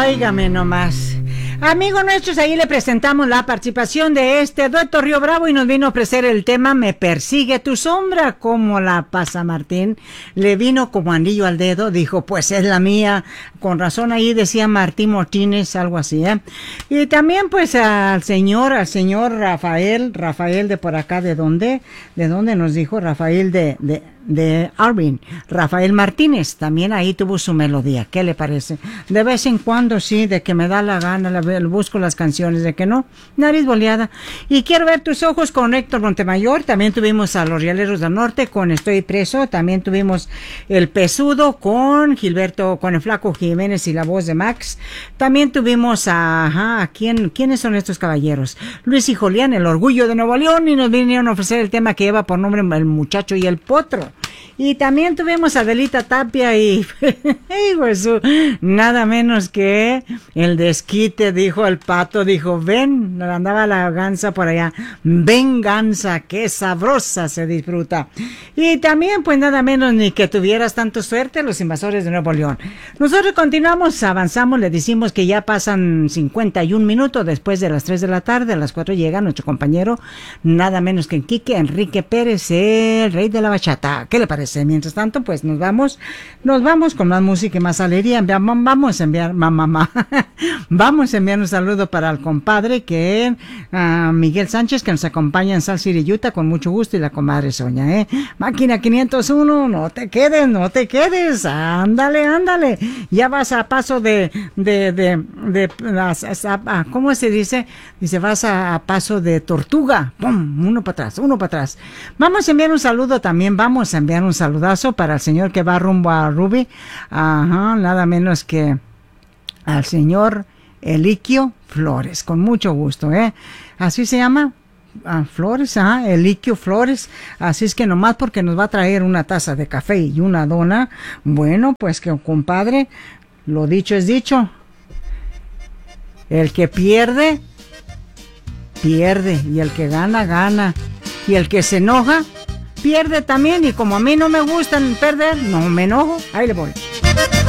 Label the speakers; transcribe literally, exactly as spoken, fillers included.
Speaker 1: Óigame nomás. Amigos nuestros, ahí le presentamos la participación de este dueto Río Bravo y nos vino a ofrecer el tema Me persigue tu sombra. ¿Cómo la pasa, Martín? Le vino como anillo al dedo, dijo, pues es la mía. Con razón ahí decía Martín Martínez, algo así, ¿eh? Y también pues al señor, al señor Rafael, Rafael de por acá, ¿de dónde? ¿De dónde nos dijo? Rafael de... de de Arvin, Rafael Martínez, también ahí tuvo su melodía. ¿Qué le parece? De vez en cuando sí, de que me da la gana, la, busco las canciones, de que no, nariz boleada. Y quiero ver tus ojos con Héctor Montemayor. También tuvimos a los Rialeros del Norte con Estoy Preso. También tuvimos El Pesudo con Gilberto, con el Flaco Jiménez y la voz de Max. También tuvimos a, ajá, ¿a quién, quiénes son estos caballeros? Luis y Julián, El Orgullo de Nuevo León, y nos vinieron a ofrecer el tema que lleva por nombre El Muchacho y el Potro. Y también tuvimos a Adelita Tapia y, y pues, nada menos que el desquite, dijo el Pato, dijo, ven, andaba la gansa por allá, ven gansa, qué sabrosa se disfruta. Y también pues nada menos ni que tuvieras tanto suerte, Los Invasores de Nuevo León. Nosotros continuamos, avanzamos, le decimos que ya pasan cincuenta y un minutos después de las tres de la tarde, a las cuatro llega nuestro compañero, nada menos que Quique Enrique Pérez, el rey de la bachata. ¿Qué le parece? Mientras tanto, pues nos vamos, nos vamos con más música y más alegría. Vamos a enviar, mamá, mamá, vamos a enviar un saludo para el compadre que uh, Miguel Sánchez, que nos acompaña en Salt City, Utah, con mucho gusto, y la comadre Soña, ¿eh? Máquina quinientos uno, no te quedes, no te quedes, ándale, ándale. Ya vas a paso de, de, de, de, de a, a, a, ¿cómo se dice? Dice, vas a, a paso de tortuga, pum, uno para atrás, uno para atrás. Vamos a enviar un saludo también, vamos a enviar un saludazo para el señor que va rumbo a Ruby, ajá, nada menos que al señor Eliquio Flores, con mucho gusto, ¿eh? Así se llama, ah, Flores, ajá, Eliquio Flores, así es que nomás porque nos va a traer una taza de café y una dona, bueno, pues que compadre, lo dicho es dicho, el que pierde, pierde, y el que gana, gana, y el que se enoja, pierde también, y como a mí no me gustan perder, no me enojo, ahí le voy.